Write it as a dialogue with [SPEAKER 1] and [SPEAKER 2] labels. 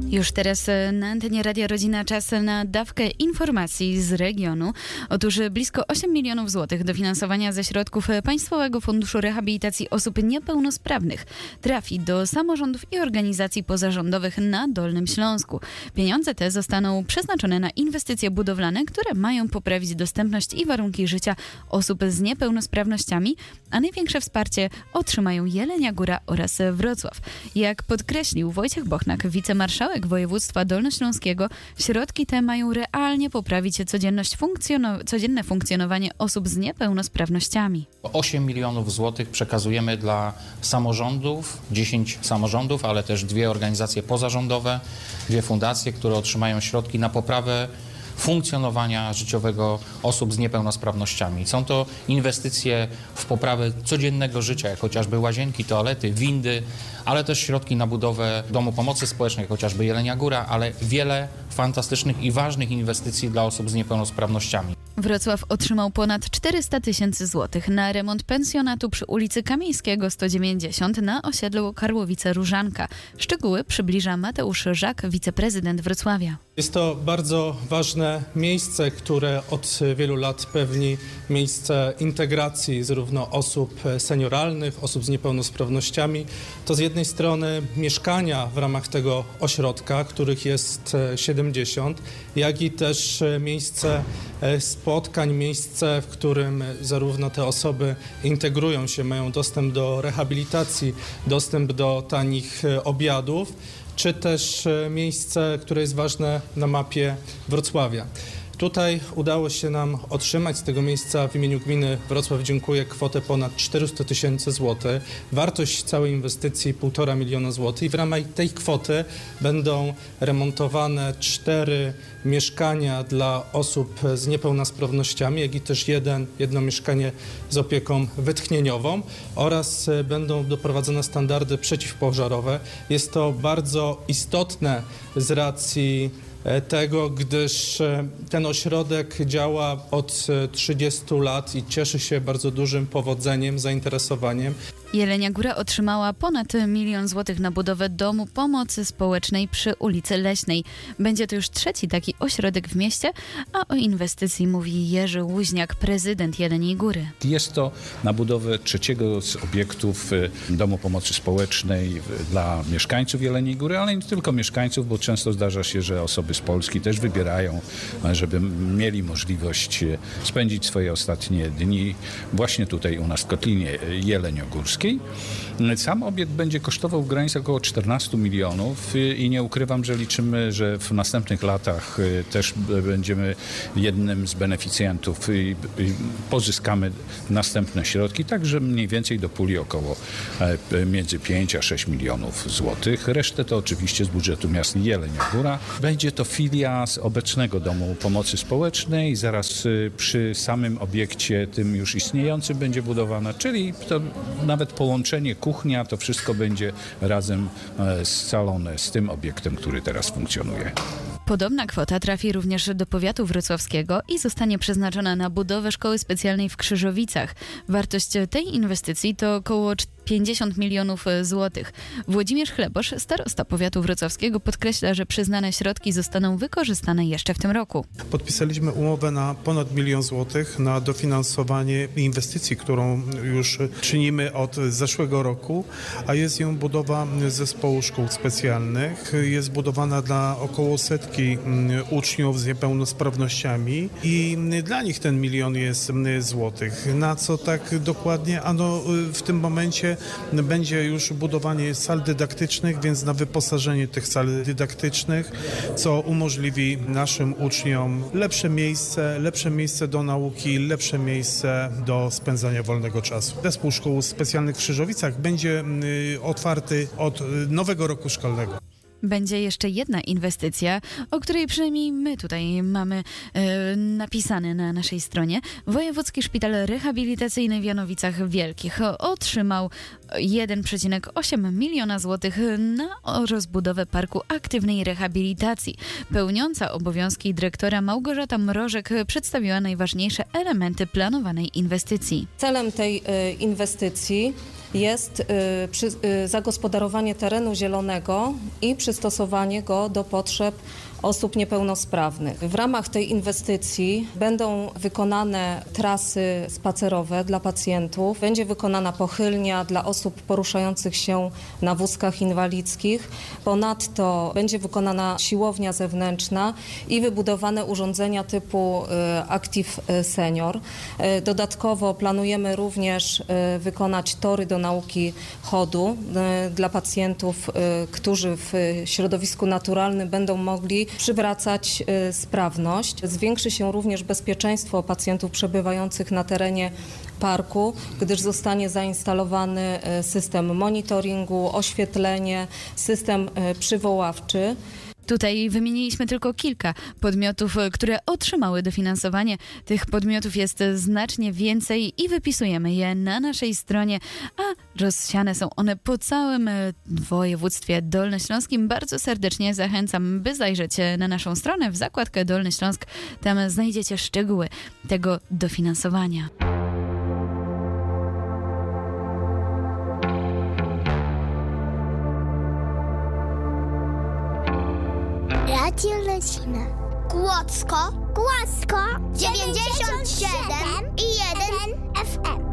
[SPEAKER 1] Już teraz na antenie Radia Rodzina czas na dawkę informacji z regionu. Otóż blisko 8 milionów złotych dofinansowania ze środków Państwowego Funduszu Rehabilitacji Osób Niepełnosprawnych trafi do samorządów i organizacji pozarządowych na Dolnym Śląsku. Pieniądze te zostaną przeznaczone na inwestycje budowlane, które mają poprawić dostępność i warunki życia osób z niepełnosprawnościami, a największe wsparcie otrzymają Jelenia Góra oraz Wrocław. Jak podkreślił Wojciech Bochnak, wicemarszałek województwa dolnośląskiego, środki te mają realnie poprawić codzienne funkcjonowanie osób z niepełnosprawnościami.
[SPEAKER 2] 8 milionów złotych przekazujemy dla samorządów, 10 samorządów, ale też 2 organizacje pozarządowe, 2 fundacje, które otrzymają środki na poprawę funkcjonowania życiowego osób z niepełnosprawnościami. Są to inwestycje w poprawę codziennego życia, jak chociażby łazienki, toalety, windy, ale też środki na budowę domu pomocy społecznej, jak chociażby Jelenia Góra, ale wiele fantastycznych i ważnych inwestycji dla osób z niepełnosprawnościami.
[SPEAKER 1] Wrocław otrzymał ponad 400 000 złotych na remont pensjonatu przy ulicy Kamieńskiego 190 na osiedlu Karłowice-Różanka. Szczegóły przybliża Mateusz Żak, wiceprezydent Wrocławia.
[SPEAKER 3] Jest to bardzo ważne miejsce, które od wielu lat pewni miejsce integracji zarówno osób senioralnych, osób z niepełnosprawnościami. To z jednej strony mieszkania w ramach tego ośrodka, których jest 70, jak i też miejsce spotkań, miejsce, w którym zarówno te osoby integrują się, mają dostęp do rehabilitacji, dostęp do tanich obiadów, czy też miejsce, które jest ważne na mapie Wrocławia. Tutaj udało się nam otrzymać z tego miejsca w imieniu gminy Wrocław dziękuję kwotę ponad 400 000 złotych. Wartość całej inwestycji 1,5 miliona złotych i w ramach tej kwoty będą remontowane 4 mieszkania dla osób z niepełnosprawnościami, jak i też jedno mieszkanie z opieką wytchnieniową oraz będą doprowadzone standardy przeciwpożarowe. Jest to bardzo istotne z racji tego, gdyż ten ośrodek działa od 30 lat i cieszy się bardzo dużym powodzeniem, zainteresowaniem.
[SPEAKER 1] Jelenia Góra otrzymała ponad 1 milion złotych na budowę domu pomocy społecznej przy ulicy Leśnej. Będzie to już 3. taki ośrodek w mieście, a o inwestycji mówi Jerzy Łuźniak, prezydent Jeleniej Góry.
[SPEAKER 4] Jest to na budowę 3. z obiektów domu pomocy społecznej dla mieszkańców Jeleniej Góry, ale nie tylko mieszkańców, bo często zdarza się, że osoby z Polski też wybierają, żeby mieli możliwość spędzić swoje ostatnie dni właśnie tutaj u nas w Kotlinie Jeleniogórskiej. Sam obiekt będzie kosztował w granicach około 14 milionów i nie ukrywam, że liczymy, że w następnych latach też będziemy jednym z beneficjentów i pozyskamy następne środki, także mniej więcej do puli około między 5 a 6 milionów złotych. Resztę to oczywiście z budżetu miasta Jelenia Góra. Będzie to filia z obecnego domu pomocy społecznej, zaraz przy samym obiekcie tym już istniejącym będzie budowana, czyli to nawet połączenie kuchnia, to wszystko będzie razem scalone z tym obiektem, który teraz funkcjonuje.
[SPEAKER 1] Podobna kwota trafi również do powiatu wrocławskiego i zostanie przeznaczona na budowę szkoły specjalnej w Krzyżowicach. Wartość tej inwestycji to około 50 milionów złotych. Włodzimierz Chlebosz, starosta powiatu wrocławskiego, podkreśla, że przyznane środki zostaną wykorzystane jeszcze w tym roku.
[SPEAKER 5] Podpisaliśmy umowę na ponad 1 milion złotych na dofinansowanie inwestycji, którą już czynimy od zeszłego roku, a jest ją budowa zespołu szkół specjalnych. Jest budowana dla około 100 uczniów z niepełnosprawnościami i dla nich ten 1 milion jest złotych. Na co tak dokładnie? Ano w tym momencie będzie już budowanie sal dydaktycznych, więc na wyposażenie tych sal dydaktycznych, co umożliwi naszym uczniom lepsze miejsce do nauki, lepsze miejsce do spędzania wolnego czasu. Zespół szkół specjalnych w Krzyżowicach będzie otwarty od nowego roku szkolnego.
[SPEAKER 1] Będzie jeszcze jedna inwestycja, o której przynajmniej my tutaj mamy napisane na naszej stronie. Wojewódzki Szpital Rehabilitacyjny w Janowicach Wielkich otrzymał 1,8 miliona złotych na rozbudowę parku aktywnej rehabilitacji. Pełniąca obowiązki dyrektora Małgorzata Mrożek przedstawiła najważniejsze elementy planowanej inwestycji.
[SPEAKER 6] Celem tej inwestycji jest zagospodarowanie terenu zielonego i przystosowanie go do potrzeb osób niepełnosprawnych. W ramach tej inwestycji będą wykonane trasy spacerowe dla pacjentów, będzie wykonana pochylnia dla osób poruszających się na wózkach inwalidzkich. Ponadto będzie wykonana siłownia zewnętrzna i wybudowane urządzenia typu Active Senior. Dodatkowo planujemy również wykonać tory do nauki chodu dla pacjentów, którzy w środowisku naturalnym będą mogli przywracać sprawność. Zwiększy się również bezpieczeństwo pacjentów przebywających na terenie parku, gdyż zostanie zainstalowany system monitoringu, oświetlenie, system przywoławczy.
[SPEAKER 1] Tutaj wymieniliśmy tylko kilka podmiotów, które otrzymały dofinansowanie. Tych podmiotów jest znacznie więcej i wypisujemy je na naszej stronie, a rozsiane są one po całym województwie dolnośląskim. Bardzo serdecznie zachęcam, by zajrzeć na naszą stronę w zakładkę Dolny Śląsk. Tam znajdziecie szczegóły tego dofinansowania.
[SPEAKER 7] Radio Rodzina. Głocko 97,1 FM.